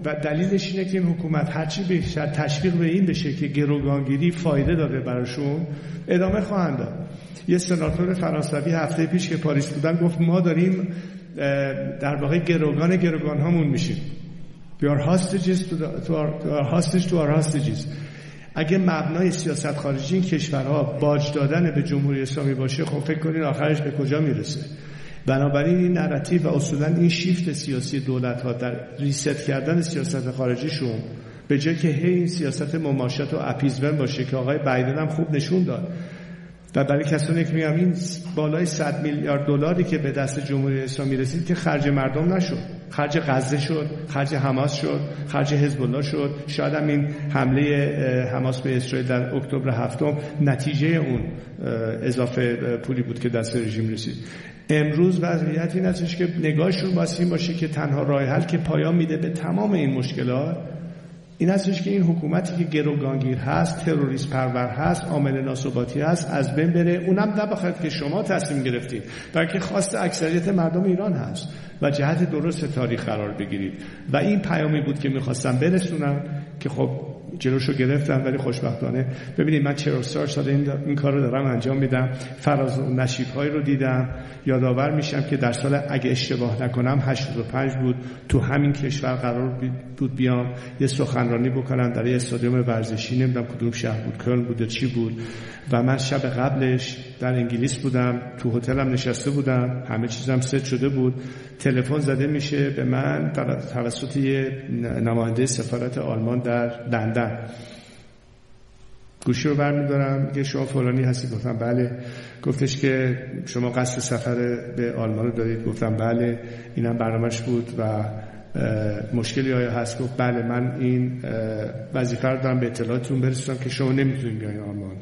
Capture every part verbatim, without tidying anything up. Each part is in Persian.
و دلیلش اینه که این حکومت هرچی بیشتر تشویق به این بشه که گروگانگیری فایده داره براشون ادامه خواهند داد. یه سناتور فرانسوی هفته پیش که پاریس بودن گفت ما داریم در واقع گروگان گروگان هامون میشیم. We are hostages to the, to our, to our hostage to our hostages. اگه مبنای سیاست خارجی این کشورها باج دادن به جمهوری اسلامی باشه، خب فکر کنین آخرش به کجا میرسه؟ بنابراین این نراتیو و اصولا این شیفت سیاسی دولت‌ها در ریست کردن سیاست خارجیشون به جای که هی این سیاست مماشات و اپیزمنت باشه که آقای بایدن هم خوب نشون داد و برای کسانی که میگم این بالای صد میلیارد دلاری که به دست جمهوری اسلامی رسید که خرج مردم نشد، خرج غزه شد، خرج حماس شد، خرج حزب الله شد. شاید هم این حمله حماس به اسرائیل در اکتبر هفتم نتیجه اون اضافه پولی بود که دست رژیم رسید. امروز وضعیت این هستش که نگاهشون واسه این باشه که تنها راه حل که پایان میده به تمام این مشکلات این هستش که این حکومتی که گروگانگیر هست، تروریست پرور هست، عامل ناثباتی هست از بین بره. اونم نه بخاطر که شما تصمیم گرفتید، بلکه خواست اکثریت مردم ایران هست و جهت درست تاریخ قرار بگیرید و این پیامی بود که میخواستم برسونم که خب جلوشو گرفتم. ولی خوشبختانه ببینید من چهل و چهار سال این, این کار رو دارم انجام میدم. فراز و نشیب‌هایی رو دیدم. یادآور میشم که در سال اگه اشتباه نکنم هشتاد و پنج بود تو همین کشور قرار بود بیام یه سخنرانی بکنم در یه استادیوم ورزشی، نمیدونم کدوم شهر بود، کلن بود چی بود، و من شب قبلش در انگلیس بودم، تو هتلم نشسته بودم، همه چیزم ست شده بود. تلفن زده میشه به من توسط یه نماینده سفارت آلمان در لندن. گوشی رو برمی‌دارم، میگه شما فلانی هستی؟ گفتم بله. گفتش که شما قصد سفر به آلمان رو دارید؟ گفتم بله. اینم برنامه‌اش بود و مشکلی آیا هست؟ گفت بله، من این وظیفه رو دارم به اطلاعاتتون برسونم که شما نمیتونید بیاین آلمان.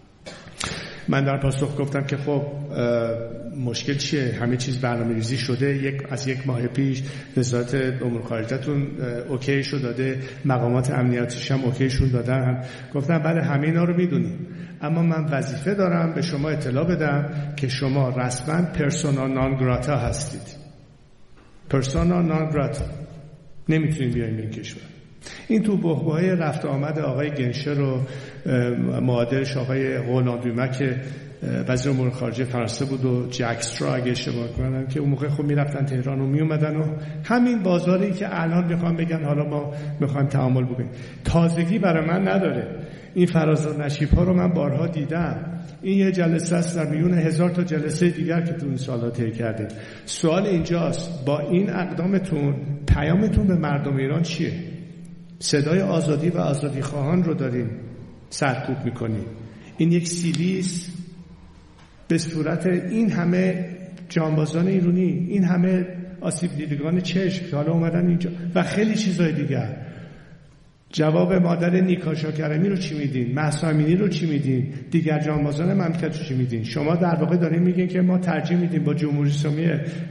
من در پاسخ گفتم که خب مشکل چیه؟ همه چیز برنامه‌ریزی شده. یک از یک ماه پیش وزارت امور خارجه‌تون اوکی شو داده، مقامات امنیتیش هم اوکیشون دادن. گفتم بله همه اینا رو میدونیم، اما من وظیفه دارم به شما اطلاع بدم که شما رسما پرسونا نان گراتا هستید. پرسونا نان گراتا، نمیتونید بیاین این کشور. این تو بحبوحه رفت آمد آقای گنشر و معادلش آقای غلاندومه که وزیر امور خارجه فرانسه بود و جکسترا اگه اشتباه کنم که اون موقع خب میرفتن تهران و میومدن و همین بازاری که الان میخوان بگن حالا ما میخوایم تعامل بکنیم، تازگی برای من نداره. این فراز و نشیب ها رو من بارها دیدم. این یه جلسه است در میون هزار تا جلسه دیگر که تو این سال‌ها طی کردید. سوال اینجاست، با این اقدامتون پیامتون به مردم ایران چیه؟ صدای آزادی و آزادی خواهان رو دارین سرکوب میکنین. این یک سیلیس به صورت این همه جانبازان ایرانی، این همه آسیب دیدگان چشم که حالا اومدن اینجا و خیلی چیزای دیگر. جواب مادر نیکا شاکرمی رو چی میدین؟ مهسا امینی رو چی میدین؟ دیگر جانبازان مملکت رو چی میدین؟ شما در واقع دارین میگین که ما ترجیح میدیم با جمهوری اسلامی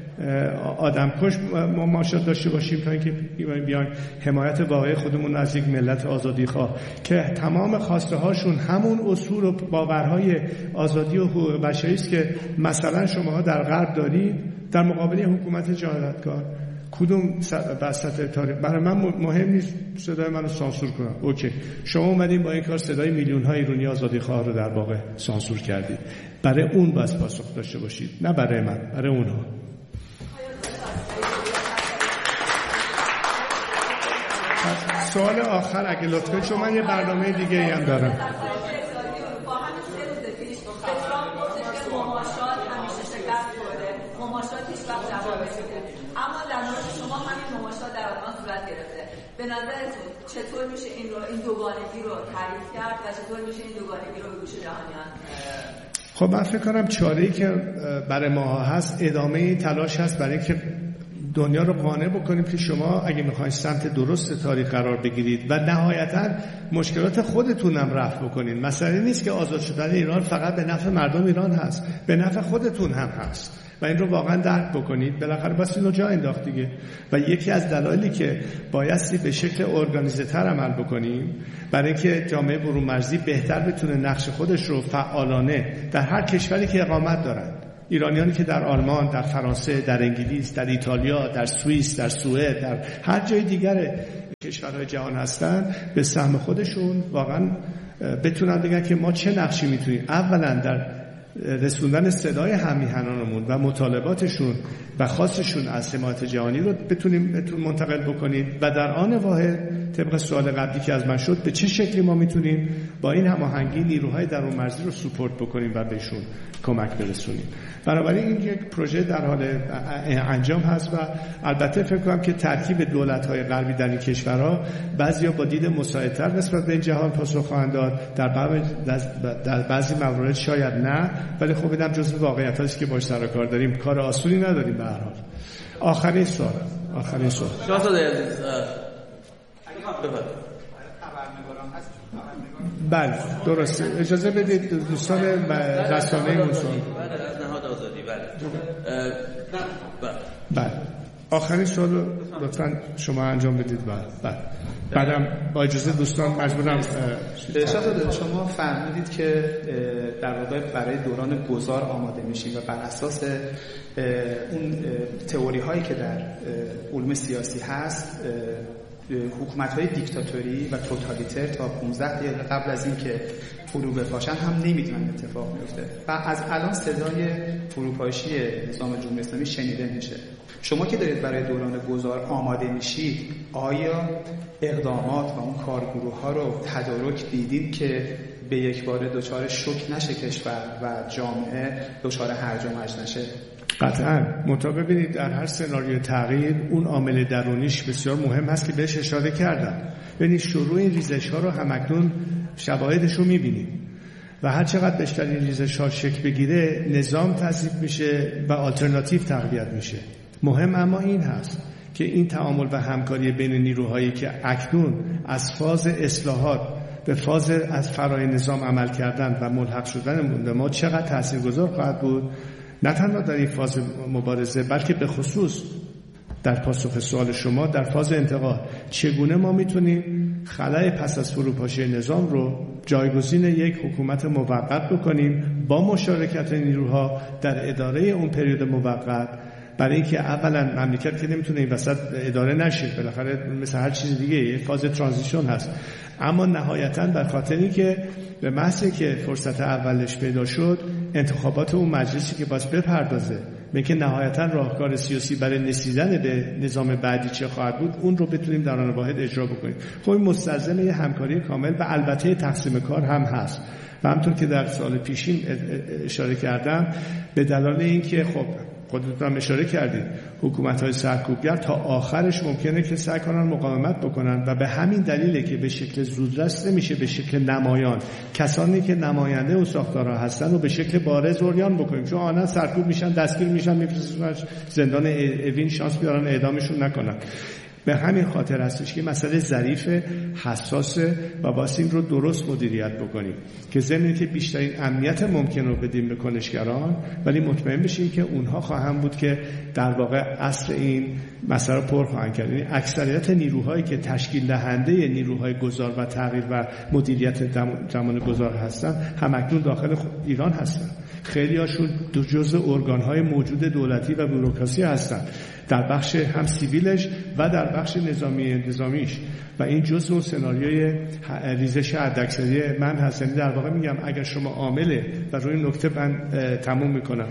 آدمکش ما ماشات داشته باشیم تا اینکه بیایم حمایت واقعی خودمون از یک ملت آزادی خواه که تمام خواسته هاشون همون اصول و باورهای آزادی و حقوق بشری است که مثلا شماها در غرب دارید در مقابل حکومت جنایتکار. کدوم وسط تاریخ؟ برای من مهم نیست صدای منو سانسور کنم. اوکی، شما اومدین با این کار صدای میلیون ها ایرانی آزادی خواه رو در واقع سانسور کردید. برای اون باید پاسخ داشته باشید، نه برای من، برای اونها. سوال آخر اگه لطف کنید، چون من یه برنامه دیگه ای هم دارم. به نظرتون چطور میشه این رو این دوگانگی رو تعریف کرد و چطور میشه این دوگانگی رو به گوش جهانیان؟ خب من فکر کنم چاره‌ای که برای ما هست ادامه تلاش هست برای اینکه دنیا رو قانع بکنیم که شما اگه میخواین سمت درست تاریخ قرار بگیرید و نهایتاً مشکلات خودتون هم رفع بکنین. مسئله نیست که آزاد شدن ایران فقط به نفع مردم ایران هست، به نفع خودتون هم هست و این رو واقعا درک بکنید. بالاخره بس اینو جا انداخت دیگه. و یکی از دلایلی که بایستی به شکل ارگانیزه‌تر عمل بکنیم برای اینکه جامعه برون مرزی بهتر بتونه نقش خودش رو فعالانه در هر کشوری که اقامت دارن، ایرانیانی که در آلمان، در فرانسه، در انگلیس، در ایتالیا، در سوئیس، در سوئد، در هر جای دیگر کشورهای جهان هستن به سهم خودشون واقعا بتونن بگن که ما چه نقشی میتونیم اولا در رسوندن صدای هم‌میهنانمون و مطالباتشون و خواستشون از حمایت جهانی رو بتونیم بتون منتقل بکنیم و در آن واحد طبق سوال قبلی که از من شد به چه شکلی ما میتونیم با این هماهنگی نیروهای درون مرزی رو ساپورت بکنیم و بهشون کمک برسونیم. بنابراین این یک پروژه در حال انجام هست و البته فکر کنم که ترکیب دولت‌های غربی در این کشورها بعضیا با دید مساعدتر نسبت به این جهان پاسخ خواهند داد، در در بعضی موارد شاید نه، ولی خب اینم جزء واقعیت هست که باش سر و کار داریم، کار آسونی نداریم به هر حال. آخرین سوال آخرین سوال شاهزاده عزیز بله درسته، اجازه بدید دوستان رسانه‌مون سوال از نهاد آزادی. بله بله آخرین سوال لطفاً شما انجام بدید. بله بله بعدم با اجازه دوستان مجبورم. شاهزاده شما فهمیدید که در واقع برای دوران گذار آماده میشید و بر اساس اون تئوری هایی که در علوم سیاسی هست حکومت‌های دیکتاتوری و توتالیتر تا پانزده دقیقه قبل از این که فرو بپاشن هم نمیتونن اتفاق بیفته و از الان صدای فروپاشی نظام جمهوری اسلامی شنیده میشه. شما که دارید برای دوران گذار آماده میشید آیا اقدامات و اون کارگروه‌ها رو تدارک دیدید که به یک بار دچار شوک نشه کشور و جامعه دچار هرج و مرج نشه؟ قطعاً. منتها ببینید در هر سناریوی تغییر اون عامل درونیش بسیار مهم هست که بهش اشاره کردم. ببینید شروع این ریزش‌ها رو همکنون شواهدش رو می‌بینیم و هر چقدر بیشتر این ریزش‌ها شکل بگیره نظام تضعیف میشه و آلترناتیو تقویت میشه. مهم اما این هست که این تعامل و همکاری بین نیروهایی که اکنون از فاز اصلاحات به فاز از فرای نظام عمل کردن و ملحق شدن مونده ما چقدر تاثیرگذار خواهد بود، نه تنها در این فاز مبارزه بلکه به خصوص در پاسخ سوال شما در فاز انتقال چگونه ما میتونیم خلأ پس از فروپاشی نظام رو جایگزین یک حکومت موقت بکنیم با مشارکت نیروها در اداره اون پریود موقت، برای اینکه اولا مملکت که نمیتونه این وسط اداره نشه، بالاخره مثل هر چیز دیگه یه فاز ترانزیشن هست، اما نهایتاً به خاطر اینکه به محض که فرصت اولش پیدا شد انتخابات اون مجلسی که باز بپردازه به که نهایتاً راهکار سیاسی برای نسیدن به نظام بعدی چه خواهد بود اون رو بتونیم در آن واحد اجرا بکنیم. خب این مستلزم یه همکاری کامل و البته تقسیم کار هم هست و همونطور که در سال پیشین اشاره کردم به دلایل اینکه خب خودتون هم اشاره کردید حکومت‌های سرکوبگر تا آخرش ممکنه که سعی کنن مقاومت بکنن و به همین دلیله که به شکل زودرس نمیشه به شکل نمایان کسانی که نماینده اون ساختارها هستن رو به شکل بارز عریان بکنیم، چون آنها سرکوب میشن، دستگیر میشن، میفرستن زندان اوین، شانس بیارن اعدامشون نکنن. به همین خاطر هستش که مسئله ظریف حساسه و واسه این رو درست مدیریت بکنیم که ضمن که بیشترین امنیت ممکن رو بدیم به کنشگران، ولی مطمئن بشیم که اونها خواهند بود که در واقع اصل این مسئله رو پر خواهند کرد. یعنی اکثریت نیروهایی که تشکیل دهنده نیروهای گذار و تغییر و مدیریت زمان گذار هستن همکنون داخل ایران هستن. خیلی هاشون دو جزء ارگان‌های موجود دولتی و بوروکراسی هستن، در بخش هم سیویلش و در بخش نظامی انتظامیش، و این جزء اون سناریوی ریزش حداکثری من هست. یعنی در واقع میگم اگر شما عامله و روی نکته من تموم میکنم،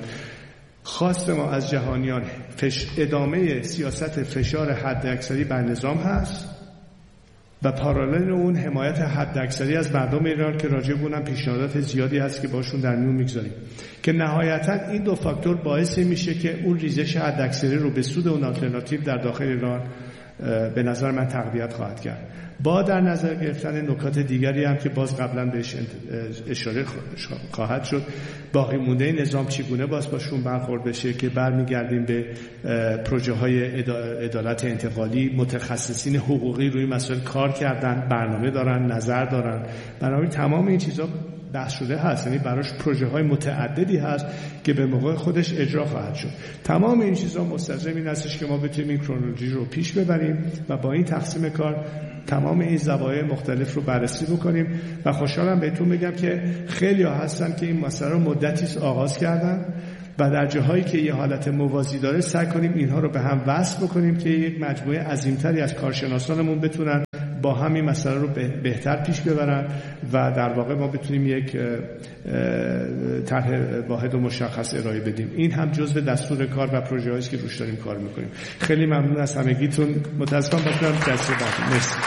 خواست ما از جهانیان فش ادامه سیاست فشار حداکثری بر نظام هست و پارالل اون حمایت حداکثری از مردم ایران که راجع به اونم پیشنهادات زیادی هست که باشون در میون میگذاریم که نهایتا این دو فاکتور باعث میشه که اون ریزش حداکثری رو به سود اون آلترناتیو در داخل ایران به نظر من تقویت خواهد کرد، با در نظر گرفتن نکات دیگری هم که باز قبلا بهش اشاره خواهد شد. باقی مونده نظام چگونه باز باشون برخورد بشه که برمیگردیم به پروژه های عدالت انتقالی. متخصصین حقوقی روی مسائل کار کردن، برنامه دارن، نظر دارن، بنابراین تمام این چیزا بحث شده هست، یعنی براش پروژه های متعددی هست که به موقع خودش اجرا خواهد شد. تمام این چیزا مستلزم این هستش که ما بتونیم این کرونولوژی رو پیش ببریم و با این تقسیم کار تمام این زوایای مختلف رو بررسی بکنیم و خوشحالم بهتون بگم که خیلی ها هستن که این مسئله رو مدتی آغاز کردن و در جاهایی که یه حالت موازی داره سعی کنیم اینها رو به هم وصل بکنیم که یک مجموعه عظیمتری از کارشناسانمون بتونن با هم این مسئله رو بهتر پیش ببرن و در واقع ما بتونیم یک طرح واحد و مشخص ارائه بدیم. این هم جزء دستور کار و پروژه‌ای است که روش داریم کار میکنیم. خیلی ممنون از همگیتون. متاسفم باشم دست بعد. مرسی.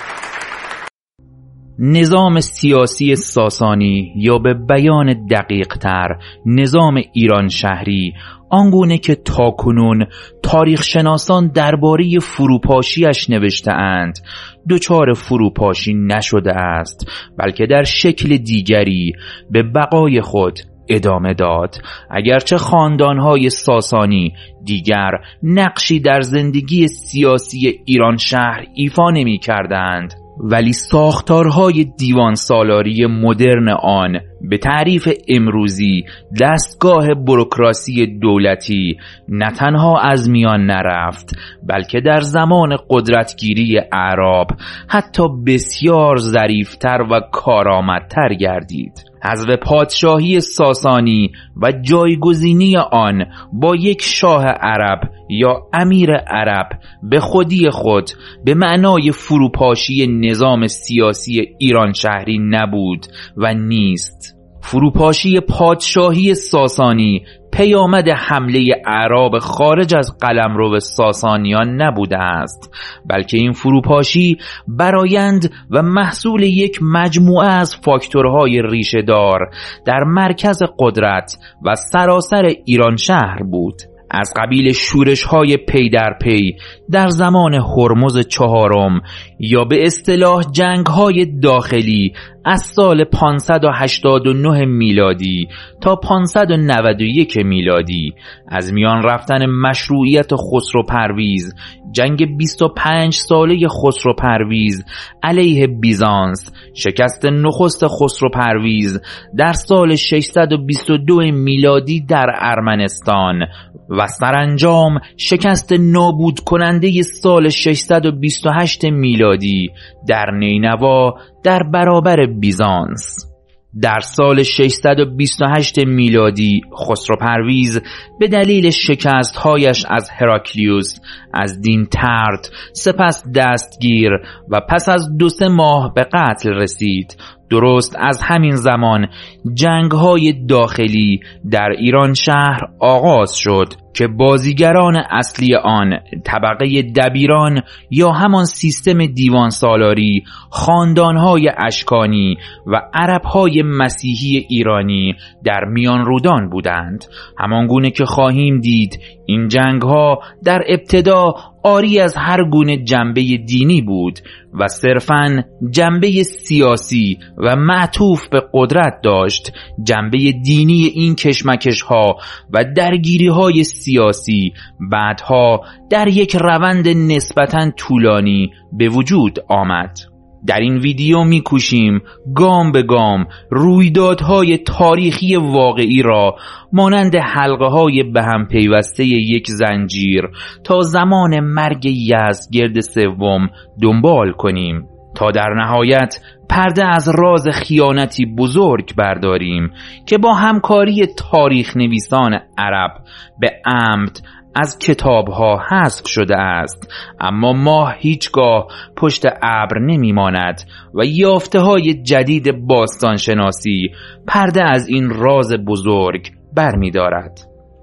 نظام سیاسی ساسانی یا به بیان دقیق تر نظام ایران شهری آنگونه که تاکنون تاریخ شناسان درباره فروپاشیش نوشته اند دچار فروپاشی نشده است، بلکه در شکل دیگری به بقای خود ادامه داد. اگرچه خاندانهای ساسانی دیگر نقشی در زندگی سیاسی ایران شهر ایفا نمی کردند، ولی ساختارهای دیوان سالاری مدرن آن به تعریف امروزی دستگاه بوروکراسی دولتی نه تنها از میان نرفت، بلکه در زمان قدرتگیری اعراب حتی بسیار ظریفتر و کارآمدتر گردید. حذف پادشاهی ساسانی و جایگزینی آن با یک شاه عرب یا امیر عرب به خودی خود به معنای فروپاشی نظام سیاسی ایران شهری نبود و نیست. فروپاشی پادشاهی ساسانی پیامد حمله اعراب خارج از قلمرو ساسانیان نبوده است، بلکه این فروپاشی برآیند و محصول یک مجموعه از فاکتورهای ریشه‌دار در مرکز قدرت و سراسر ایران شهر بود. از قبیل شورش‌های پی در پی در زمان هرمز چهارم یا به اصطلاح جنگ‌های داخلی از سال پانصد و هشتاد و نه میلادی تا پانصد و نود و یک میلادی، از میان رفتن مشروعیت خسرو پرویز، جنگ بیست و پنج ساله خسرو پرویز علیه بیزانس، شکست نخست خسرو پرویز در سال ششصد و بیست و دو میلادی در ارمنستان و سرانجام شکست نابود کننده سال ششصد و بیست و هشت میلادی در نینوا در برابر بیزانس. در سال ششصد و بیست و هشت میلادی خسرو پرویز به دلیل شکست‌هایش از هراکلیوس از دین طرد، سپس دستگیر و پس از دو سه ماه به قتل رسید. درست از همین زمان جنگ‌های داخلی در ایران شهر آغاز شد که بازیگران اصلی آن طبقه دبیران یا همان سیستم دیوان سالاری، خاندان‌های اشکانی و عرب‌های مسیحی ایرانی در میان رودان بودند. همانگونه که خواهیم دید این جنگ‌ها در ابتدا عاری از هر گونه جنبه دینی بود و صرفاً جنبه سیاسی و معطوف به قدرت داشت. جنبه دینی این کشمکش‌ها و درگیری‌های سیاسی بعدها در یک روند نسبتاً طولانی به وجود آمد. در این ویدیو می‌کوشیم گام به گام رویدادهای تاریخی واقعی را مانند حلقه‌های به هم پیوسته یک زنجیر تا زمان مرگ یزدگرد سوم دنبال کنیم تا در نهایت پرده از راز خیانتی بزرگ برداریم که با همکاری تاریخ نویسان عرب به عمد از کتاب‌ها حذف شده است، اما ماه هیچگاه پشت ابر نمی‌ماند و یافته‌های جدید باستانشناسی پرده از این راز بزرگ برمی‌دارد.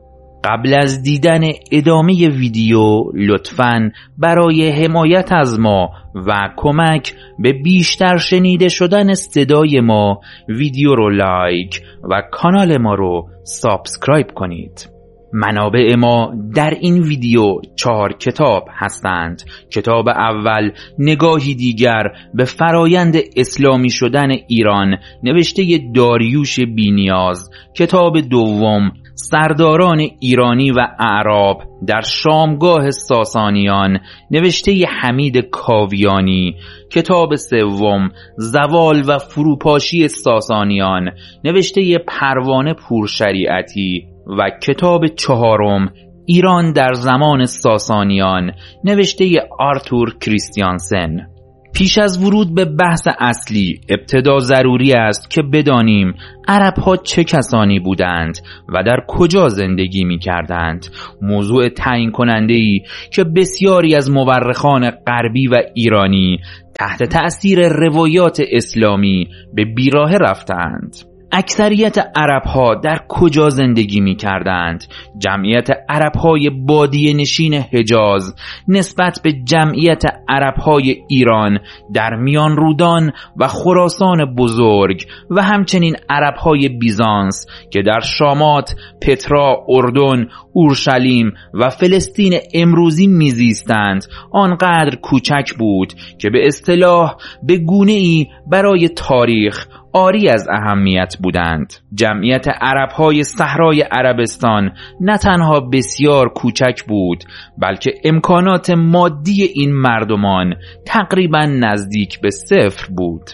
قبل از دیدن ادامه ویدیو لطفاً برای حمایت از ما و کمک به بیشتر شنیده شدن صدای ما ویدیو رو لایک و کانال ما رو سابسکرایب کنید. منابع ما در این ویدیو چهار کتاب هستند. کتاب اول نگاهی دیگر به فرایند اسلامی شدن ایران نوشته داریوش بینیاز. کتاب دوم سرداران ایرانی و اعراب در شامگاه ساسانیان نوشته حمید کاویانی. کتاب سوم زوال و فروپاشی ساسانیان نوشته پروانه پورشریعتی و کتاب چهارم ایران در زمان ساسانیان نوشته آرتور کریستیانسن. پیش از ورود به بحث اصلی ابتدا ضروری است که بدانیم عرب‌ها چه کسانی بودند و در کجا زندگی می‌کردند. موضوع تعیین کننده‌ای که بسیاری از مورخان غربی و ایرانی تحت تأثیر روایات اسلامی به بیراهه رفتند. اکثریت عرب‌ها در کجا زندگی می‌کردند؟ جمعیت عرب‌های بادیه نشین حجاز نسبت به جمعیت عرب‌های ایران در میان رودان و خراسان بزرگ و همچنین عرب‌های بیزانس که در شامات، پترا، اردن، اورشلیم و فلسطین امروزی میزیستند آنقدر کوچک بود که به اصطلاح به گونه‌ای برای تاریخ عاری از اهمیت بودند. جمعیت عرب‌های صحرای عربستان نه تنها بسیار کوچک بود، بلکه امکانات مادی این مردمان تقریباً نزدیک به صفر بود.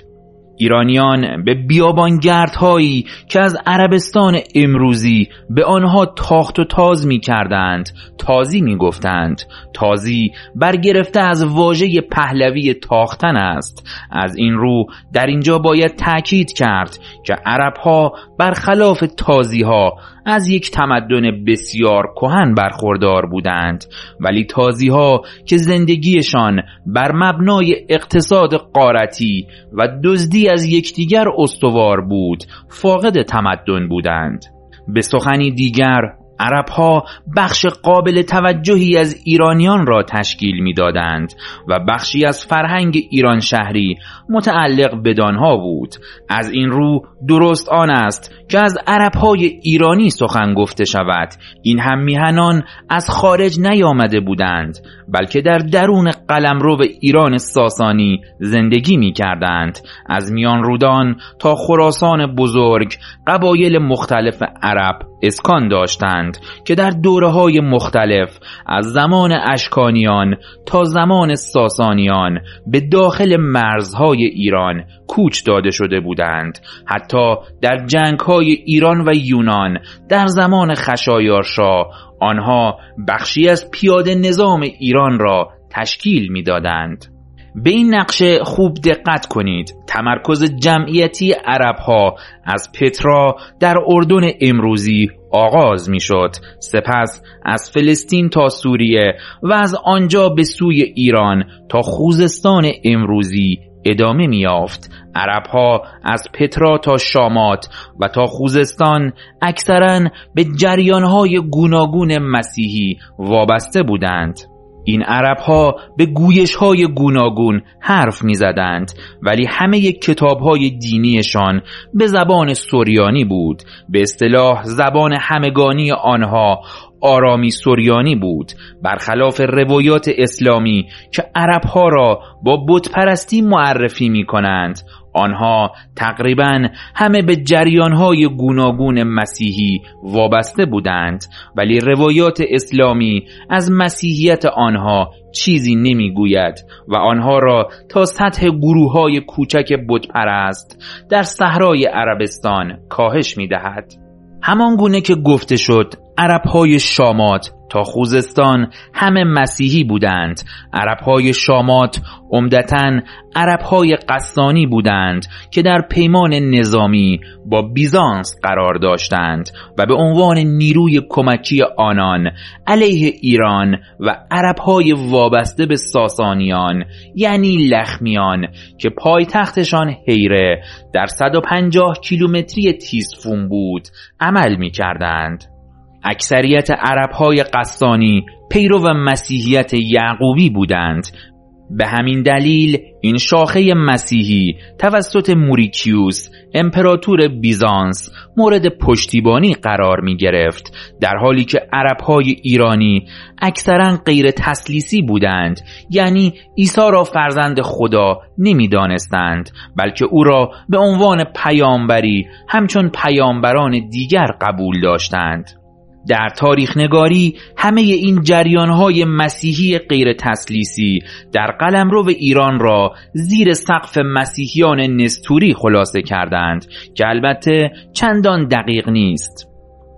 ایرانیان به بیابانگردهایی که از عربستان امروزی به آنها تاخت و تاز می کردند تازی می گفتند. تازی برگرفته از واژه پهلوی تاختن است. از این رو در اینجا باید تأکید کرد که عربها برخلاف تازیها از یک تمدن بسیار کهن برخوردار بودند، ولی تازیها که زندگیشان بر مبنای اقتصاد غارتی و دزدی از یکدیگر استوار بود فاقد تمدن بودند. به سخنی دیگر عربها بخش قابل توجهی از ایرانیان را تشکیل می‌دادند و بخشی از فرهنگ ایران شهری متعلق بدانها بود. از این رو درست آن است که از عربهای ایرانی سخن گفته شود. این هم میهنان از خارج نیامده بودند، بلکه در درون قلمرو ایران ساسانی زندگی می‌کردند. از میان رودان تا خراسان بزرگ قبایل مختلف عرب اسکان داشتند که در دوره‌های مختلف از زمان اشکانیان تا زمان ساسانیان به داخل مرزهای ایران کوچ داده شده بودند. حتی در جنگ‌های ایران و یونان در زمان خشایارشا آنها بخشی از پیاده نظام ایران را تشکیل می‌دادند. به این نقشه خوب دقت کنید. تمرکز جمعیتی عرب‌ها از پترا در اردن امروزی آغاز می شد، سپس از فلسطین تا سوریه و از آنجا به سوی ایران تا خوزستان امروزی ادامه می یافت. عرب‌ها از پترا تا شامات و تا خوزستان اکثراً به جریان‌های گوناگون مسیحی وابسته بودند. این عرب‌ها به گویش‌های گوناگون حرف می‌زدند، ولی همه کتاب‌های دینیشان به زبان سوریانی بود. به اصطلاح زبان همگانی آنها آرامی سوریانی بود، برخلاف روایات اسلامی که عرب‌ها را با بت‌پرستی معرفی می‌کنند. آنها تقریباً همه به جریان‌های گوناگون مسیحی وابسته بودند، ولی روایات اسلامی از مسیحیت آنها چیزی نمیگوید و آنها را تا سطح گروه‌های کوچک بت‌پرست در صحرای عربستان کاهش می‌دهد. همان گونه که گفته شد عرب‌های شامات تا خوزستان همه مسیحی بودند. عرب‌های شامات عمدتاً عرب‌های قسطانی بودند که در پیمان نظامی با بیزانس قرار داشتند و به عنوان نیروی کمکی آنان علیه ایران و عرب‌های وابسته به ساسانیان یعنی لخمیان که پایتختشان هیره در صد و پنجاه کیلومتری تیسفون بود عمل می‌کردند. اکثریت عرب‌های قسطانی پیرو مسیحیت یعقوبی بودند. به همین دلیل این شاخه مسیحی توسط موریکیوس امپراتور بیزانس مورد پشتیبانی قرار می گرفت، در حالی که عرب‌های ایرانی اکثراً غیر تثلیثی بودند، یعنی عیسی را فرزند خدا نمی دانستند، بلکه او را به عنوان پیامبری همچون پیامبران دیگر قبول داشتند. در تاریخ نگاری همه این جریان‌های مسیحی غیر تثلیثی در قلمرو ایران را زیر سقف مسیحیان نستوری خلاصه کردند که البته چندان دقیق نیست.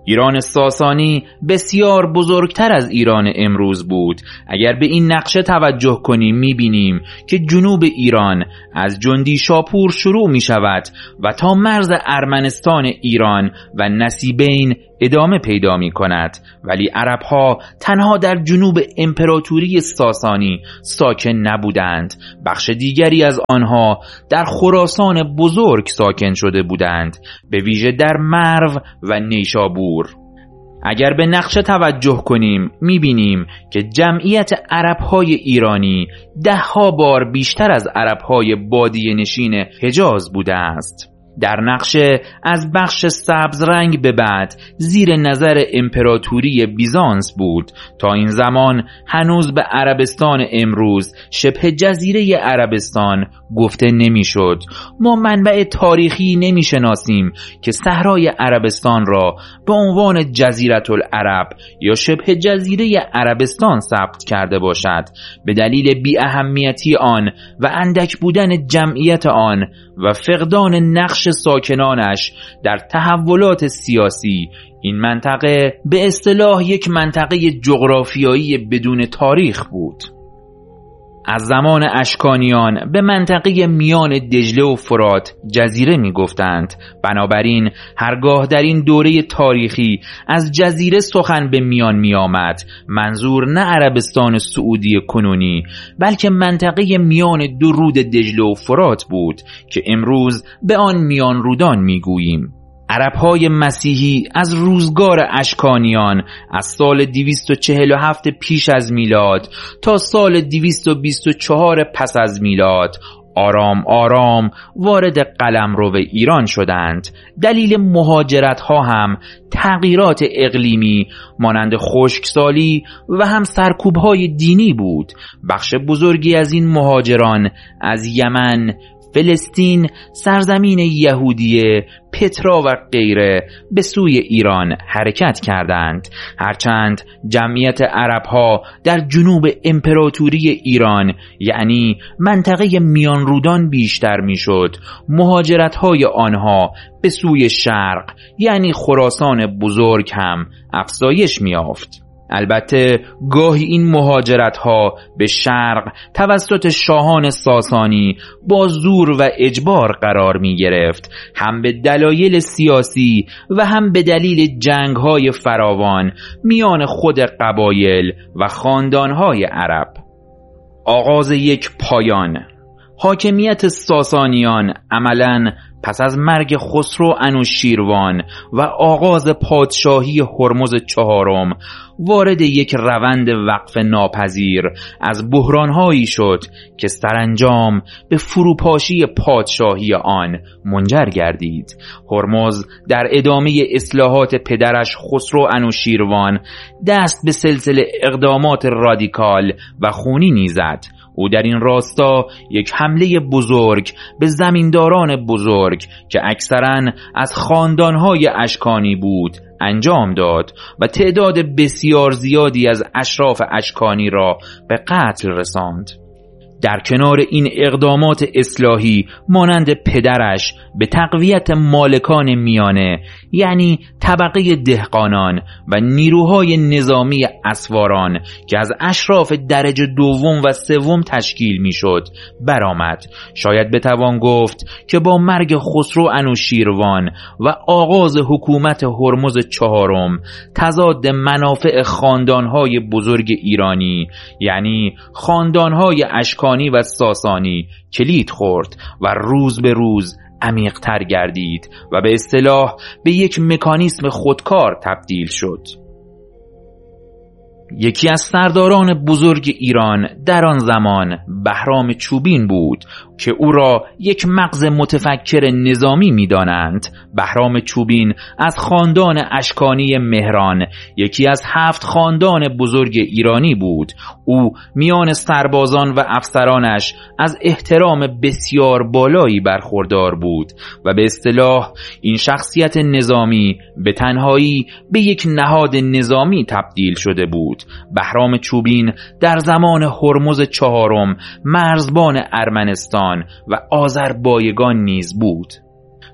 ایران ساسانی بسیار بزرگتر از ایران امروز بود. اگر به این نقشه توجه کنیم میبینیم که جنوب ایران از جندی شاپور شروع می شود و تا مرز ارمنستان ایران و نصیبین ادامه پیدا می کند، ولی عرب ها تنها در جنوب امپراتوری ساسانی ساکن نبودند. بخش دیگری از آنها در خراسان بزرگ ساکن شده بودند، به ویژه در مرو و نیشابور. اگر به نقشه توجه کنیم میبینیم که جمعیت عربهای ایرانی ده ها بار بیشتر از عربهای بادیه نشین حجاز بوده است. در نقشه از بخش سبز رنگ به بعد زیر نظر امپراتوری بیزانس بود. تا این زمان هنوز به عربستان امروز شبه جزیره عربستان گفته نمیشد. ما منبع تاریخی نمیشناسیم که صحرای عربستان را به عنوان جزیره العرب یا شبه جزیره عربستان ثبت کرده باشد. به دلیل بی اهمیتی آن و اندک بودن جمعیت آن و فقدان نقش ساکنانش در تحولات سیاسی، این منطقه به اصطلاح یک منطقه جغرافیایی بدون تاریخ بود. از زمان اشکانیان به منطقه میان دجله و فرات جزیره می گفتند. بنابراین هرگاه در این دوره تاریخی از جزیره سخن به میان می آمد، منظور نه عربستان سعودی کنونی بلکه منطقه میان دو رود دجله و فرات بود که امروز به آن میان رودان می گوییم. عربهای مسیحی از روزگار اشکانیان از سال دویست و چهل و هفت پیش از میلاد تا سال دویست و بیست و چهار پس از میلاد آرام آرام وارد قلمرو ایران شدند. دلیل مهاجرت ها هم تغییرات اقلیمی مانند خشکسالی و هم سرکوب های دینی بود. بخش بزرگی از این مهاجران از یمن، فلسطین، سرزمین یهودیه، پترا و غیره به سوی ایران حرکت کردند. هرچند جمعیت عربها در جنوب امپراتوری ایران یعنی منطقه میان رودان بیشتر میشد، مهاجرت‌های آنها به سوی شرق یعنی خراسان بزرگ هم افزایش می‌یافت. البته گاهی این مهاجرت ها به شرق توسط شاهان ساسانی با زور و اجبار قرار می گرفت، هم به دلایل سیاسی و هم به دلیل جنگ های فراوان میان خود قبایل و خاندان های عرب. آغاز یک پایان. حاکمیت ساسانیان عملاً پس از مرگ خسرو انوشیروان و آغاز پادشاهی هرمز چهارم وارد یک روند وقف ناپذیر از بحرانهایی شد که سرانجام به فروپاشی پادشاهی آن منجر گردید. هرمز در ادامه اصلاحات پدرش خسرو انوشیروان دست به سلسله اقدامات رادیکال و خونینی زد. او در این راستا یک حمله بزرگ به زمینداران بزرگ که اکثراً از خاندانهای اشکانی بود انجام داد و تعداد بسیار زیادی از اشراف اشکانی را به قتل رساند. در کنار این اقدامات اصلاحی مانند پدرش به تقویت مالکان میانه یعنی طبقه دهقانان و نیروهای نظامی اسواران که از اشراف درجه دوم و سوم تشکیل میشد برآمد. شاید بتوان گفت که با مرگ خسرو انوشیروان و آغاز حکومت هرمز چهارم تضاد منافع خاندانهای بزرگ ایرانی یعنی خاندانهای اشکانی و ساسانی کلید خورد و روز به روز عمیق‌تر گردید و به اصطلاح به یک مکانیسم خودکار تبدیل شد. یکی از سرداران بزرگ ایران در آن زمان بهرام چوبین بود که او را یک مغز متفکر نظامی می‌دانند. بهرام چوبین از خاندان اشکانی مهران یکی از هفت خاندان بزرگ ایرانی بود. او میان سربازان و افسرانش از احترام بسیار بالایی برخوردار بود و به اصطلاح این شخصیت نظامی به تنهایی به یک نهاد نظامی تبدیل شده بود. بهرام چوبین در زمان هرمز چهارم مرزبان ارمنستان و آذربایجان نیز بود.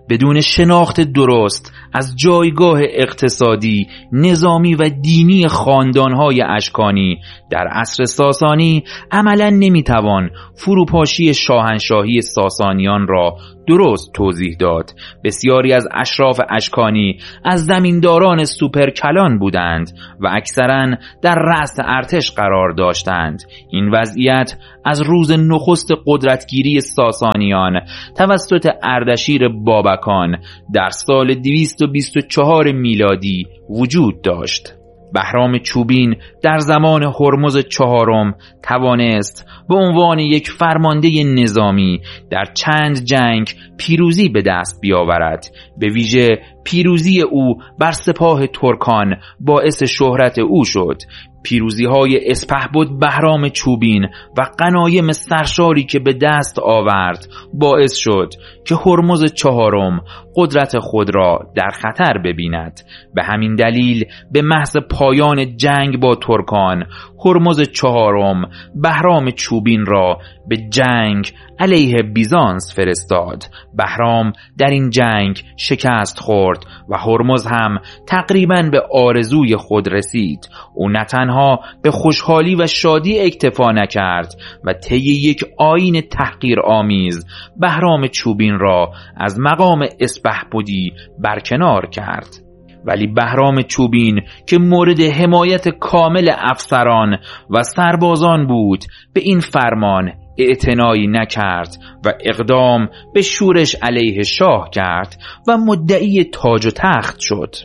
بدون شناخت درست از جایگاه اقتصادی، نظامی و دینی خاندانهای اشکانی در عصر ساسانی عملاً نمیتوان فروپاشی شاهنشاهی ساسانیان را درست توضیح داد. بسیاری از اشراف اشکانی از زمینداران سوپرکلان بودند و اکثراً در رأس ارتش قرار داشتند. این وضعیت از روز نخست قدرتگیری ساسانیان توسط اردشیر بابکان در سال دویست و بیست و چهار میلادی وجود داشت. بهرام چوبین در زمان هرمز چهارم توانست به عنوان یک فرمانده نظامی در چند جنگ پیروزی به دست بیاورد. به ویژه پیروزی او بر سپاه ترکان باعث شهرت او شد. پیروزی های اسپهبد بهرام چوبین و غنایم سرشاری که به دست آورد باعث شد که هرمز چهارم قدرت خود را در خطر ببیند. به همین دلیل به محض پایان جنگ با ترکان هرمز چهارم بهرام چوبین را به جنگ علیه بیزانس فرستاد. بهرام در این جنگ شکست خورد و هرمز هم تقریباً به آرزوی خود رسید. او نه تنها به خوشحالی و شادی اکتفا نکرد و طی یک آیین تحقیرآمیز بهرام چوبین را از مقام اسپهبدی برکنار کرد. ولی بهرام چوبین که مورد حمایت کامل افسران و سربازان بود به این فرمان اعتنایی نکرد و اقدام به شورش علیه شاه کرد و مدعی تاج و تخت شد.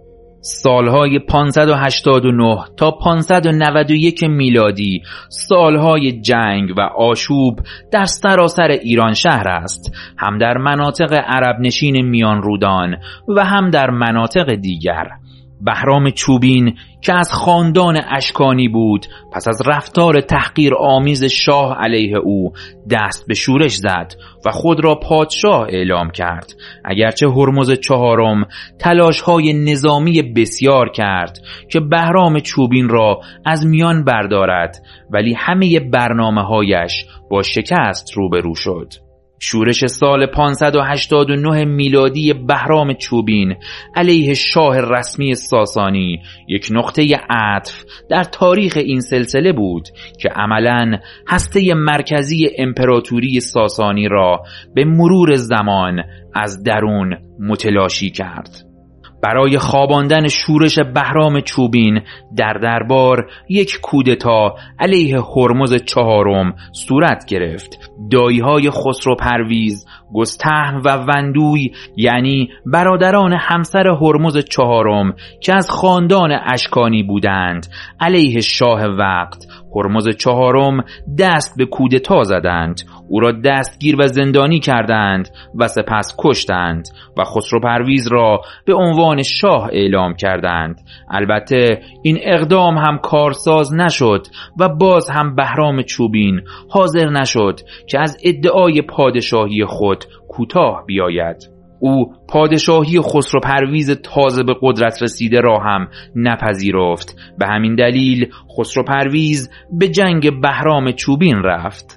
سالهای پانصد و هشتاد و نه تا پانصد و نود و یک میلادی سالهای جنگ و آشوب در سراسر ایران شهر است، هم در مناطق عرب نشین میان رودان و هم در مناطق دیگر. بهرام چوبین که از خاندان اشکانی بود پس از رفتار تحقیر آمیز شاه علیه او دست به شورش زد و خود را پادشاه اعلام کرد. اگرچه هرمز چهارم تلاش‌های نظامی بسیار کرد که بهرام چوبین را از میان بردارد، ولی همه برنامه‌هایش با شکست روبرو شد. شورش سال پانصد و هشتاد و نه میلادی بهرام چوبین علیه شاه رسمی ساسانی یک نقطه عطف در تاریخ این سلسله بود که عملاً هسته مرکزی امپراتوری ساسانی را به مرور زمان از درون متلاشی کرد. برای خواباندن شورش بهرام چوبین در دربار یک کودتا علیه هرمز چهارم صورت گرفت. دایی‌های خسرو پرویز، گستهم و وندوی یعنی برادران همسر هرمز چهارم که از خاندان اشکانی بودند علیه شاه وقت هرمز چهارم دست به کودتا زدند. او را دستگیر و زندانی کردند و سپس کشتند و خسرو پرویز را به عنوان شاه اعلام کردند. البته این اقدام هم کارساز نشد و باز هم بهرام چوبین حاضر نشد که از ادعای پادشاهی خود کوتاه بیاید. او پادشاهی خسرو پرویز تازه به قدرت رسیده را هم نپذیرفت. به همین دلیل خسرو پرویز به جنگ بهرام چوبین رفت.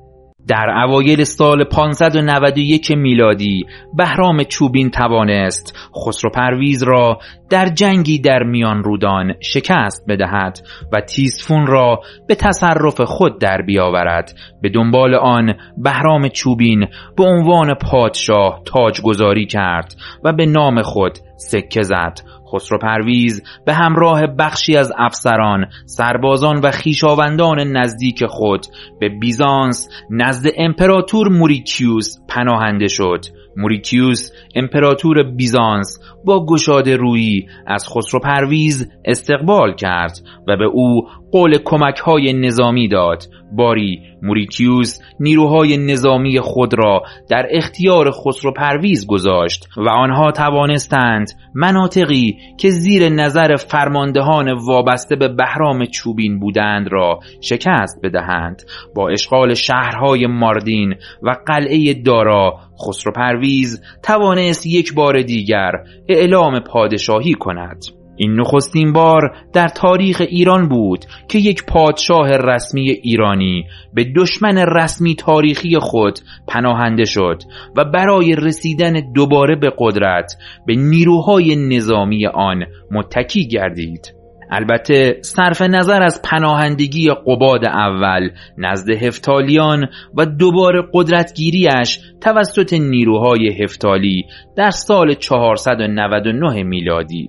در اوایل سال پانصد و نود و یک میلادی بهرام چوبین توانست خسرو پرویز را در جنگی در میان رودان شکست بدهد و تیزفون را به تصرف خود در بیاورد. به دنبال آن بهرام چوبین به عنوان پادشاه تاجگذاری کرد و به نام خود سکه زد. خسرو پرویز به همراه بخشی از افسران، سربازان و خویشاوندان نزدیک خود به بیزانس نزد امپراتور موریکیوس پناهنده شد. موریکیوس امپراتور بیزانس با گشاده رویی از خسرو پرویز استقبال کرد و به او قول کمک‌های نظامی داد. باری موریکیوس نیروهای نظامی خود را در اختیار خسرو پرویز گذاشت و آنها توانستند مناطقی که زیر نظر فرماندهان وابسته به بهرام چوبین بودند را شکست بدهند. با اشغال شهرهای ماردین و قلعه دارا خسرو پرویز توانست یک بار دیگر اعلام پادشاهی کند. این نخستین بار در تاریخ ایران بود که یک پادشاه رسمی ایرانی به دشمن رسمی تاریخی خود پناهنده شد و برای رسیدن دوباره به قدرت به نیروهای نظامی آن متکی گردید. البته صرف نظر از پناهندگی قباد اول نزد هفتالیان و دوباره قدرتگیریش توسط نیروهای هفتالی در سال چهارصد و نود و نه میلادی.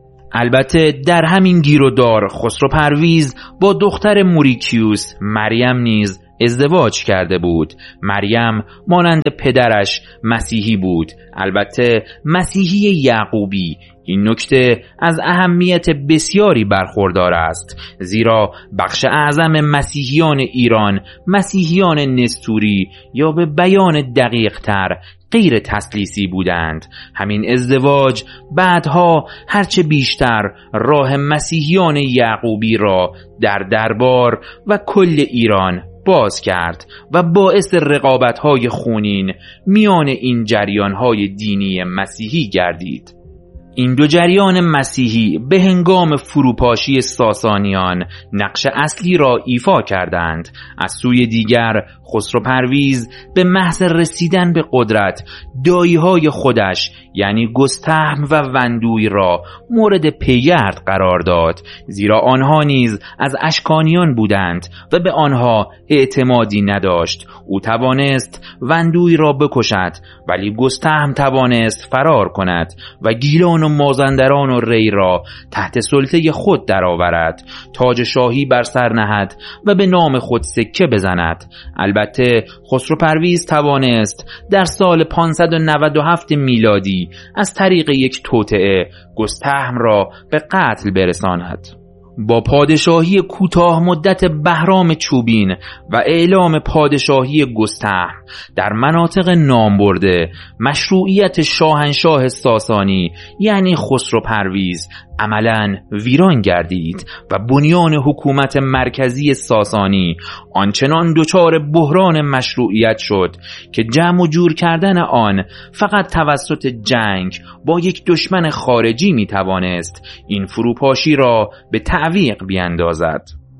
البته در همین گیر و دار خسرو پرویز با دختر موریکیوس مریم نیز ازدواج کرده بود. مریم مانند پدرش مسیحی بود، البته مسیحی یعقوبی. این نکته از اهمیت بسیاری برخوردار است، زیرا بخش اعظم مسیحیان ایران مسیحیان نستوری یا به بیان دقیق تر غیر تثلیثی بودند. همین ازدواج بعدها هرچه بیشتر راه مسیحیان یعقوبی را در دربار و کل ایران باز کرد و باعث رقابت‌های خونین میان این جریان‌های دینی مسیحی گردید. این دو جریان مسیحی به هنگام فروپاشی ساسانیان نقش اصلی را ایفا کردند. از سوی دیگر خسرو پرویز به محض رسیدن به قدرت دایی‌های خودش یعنی گستهم و وندوی را مورد پیگرد قرار داد، زیرا آنها نیز از اشکانیان بودند و به آنها اعتمادی نداشت. او توانست وندوی را بکشد ولی گستهم توانست فرار کند و گیلان و مازندران و ری را تحت سلطه خود درآورد، تاج شاهی بر سر نهد و به نام خود سکه بزند. البته خسرو پرویز توانست در سال پانصد و نود و هفت میلادی از طریق یک توطئه گستهم را به قتل برساند. با پادشاهی کوتاه مدت بهرام چوبین و اعلام پادشاهی گستهم در مناطق نامبرده، مشروعیت شاهنشاه ساسانی یعنی خسرو پرویز عملاً ویران گردید و بنیان حکومت مرکزی ساسانی آنچنان دچار بحران مشروعیت شد که جمع و جور کردن آن فقط توسط جنگ با یک دشمن خارجی می توانست این فروپاشی را به تعویق بیندازد.